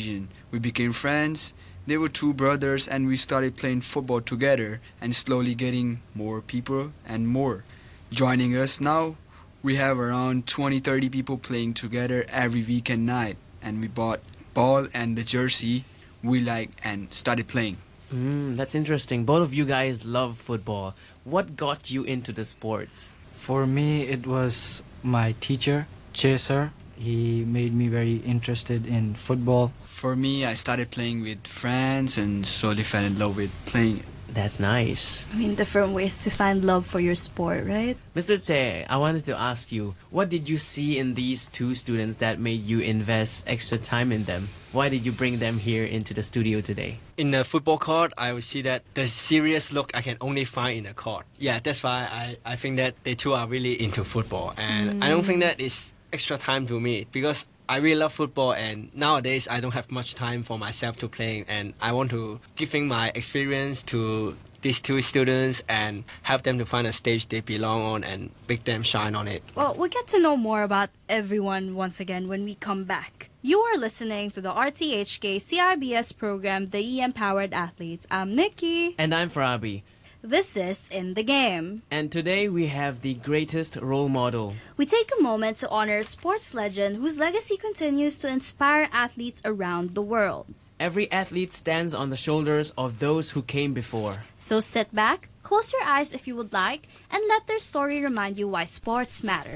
occasion. We became friends. They were two brothers and we started playing football together and slowly getting more people and more joining us. Now we have around 20-30 people playing together every weekend night, and we bought ball and the jersey we like and started playing. That's interesting. Both of you guys love football. What got you into the sports? For me, it was my teacher, Chaser. He made me very interested in football. For me, I started playing with friends and slowly fell in love with playing it. That's nice. I mean, different ways to find love for your sport, right? Mr. Tse, I wanted to ask you, what did you see in these two students that made you invest extra time in them? Why did you bring them here into the studio today? In the football court, I would see that the serious look I can only find in the court. Yeah, that's why I think that they two are really into football. And I don't think that is extra time to me because I really love football, and nowadays I don't have much time for myself to play, and I want to giving my experience to these two students and help them to find a stage they belong on and make them shine on it. Well, we'll get to know more about everyone once again when we come back. You are listening to the RTHK CIBS program, The Empowered Athletes. I'm Nikki. And I'm Farabi. This is In the Game. And today we have the greatest role model. We take a moment to honor a sports legend whose legacy continues to inspire athletes around the world. Every athlete stands on the shoulders of those who came before. So sit back, close your eyes if you would like, and let their story remind you why sports matter.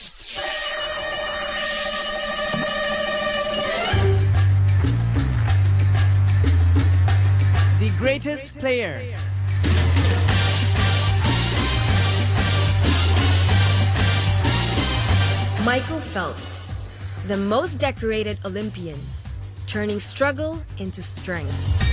The greatest player. Michael Phelps, the most decorated Olympian, turning struggle into strength.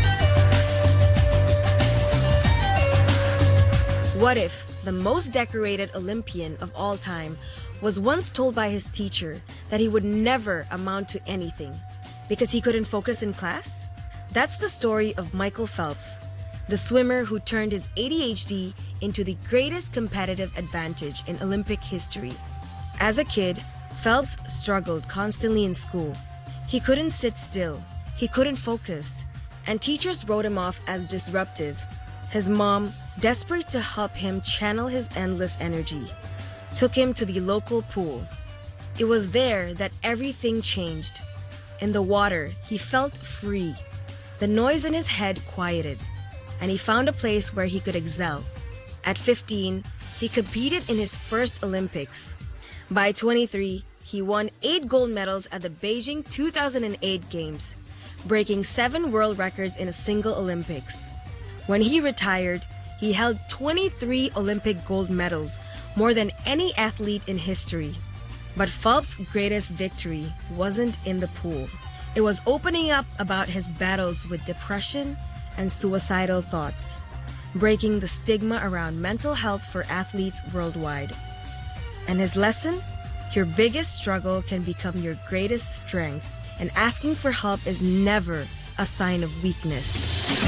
What if the most decorated Olympian of all time was once told by his teacher that he would never amount to anything because he couldn't focus in class? That's the story of Michael Phelps, the swimmer who turned his ADHD into the greatest competitive advantage in Olympic history. As a kid, Phelps struggled constantly in school. He couldn't sit still, he couldn't focus, and teachers wrote him off as disruptive. His mom, desperate to help him channel his endless energy, took him to the local pool. It was there that everything changed. In the water, he felt free. The noise in his head quieted, and he found a place where he could excel. At 15, he competed in his first Olympics. By 23, he won 8 gold medals at the Beijing 2008 Games, breaking 7 world records in a single Olympics. When he retired, he held 23 Olympic gold medals, more than any athlete in history. But Phelps' greatest victory wasn't in the pool. It was opening up about his battles with depression and suicidal thoughts, breaking the stigma around mental health for athletes worldwide. And his lesson? Your biggest struggle can become your greatest strength, and asking for help is never a sign of weakness.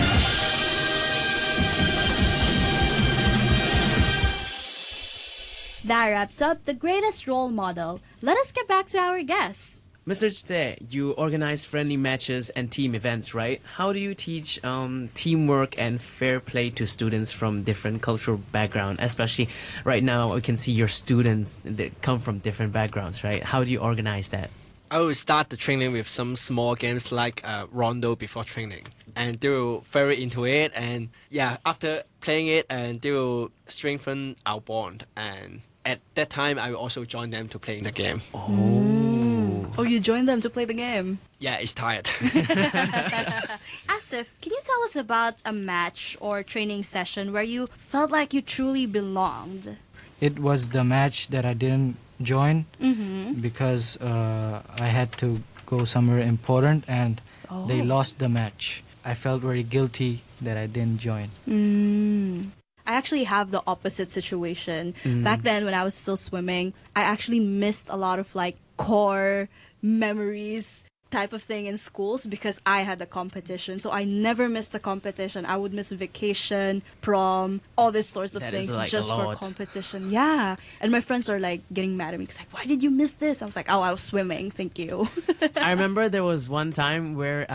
That wraps up the greatest role model. Let us get back to our guests. Mr. Tse, you organize friendly matches and team events, right? How do you teach teamwork and fair play to students from different cultural backgrounds? Especially right now, we can see your students that come from different backgrounds, right? How do you organize that? I will start the training with some small games like Rondo before training. And they were very into it. And yeah, after playing it, and they will strengthen our bond. And at that time, I will also join them to play in the game. Oh, you joined them to play the game? Yeah, it's tired. Asif, can you tell us about a match or training session where you felt like you truly belonged? It was the match that I didn't join because I had to go somewhere important and they lost the match. I felt very guilty that I didn't join. I actually have the opposite situation. Back then when I was still swimming, I actually missed a lot of like core memories type of thing in schools because I had the competition. So I never missed a competition. I would miss vacation, prom, all these sorts of things just for competition. Yeah. And my friends are like getting mad at me because like, why did you miss this? I was like, oh, I was swimming. Thank you. I remember there was one time where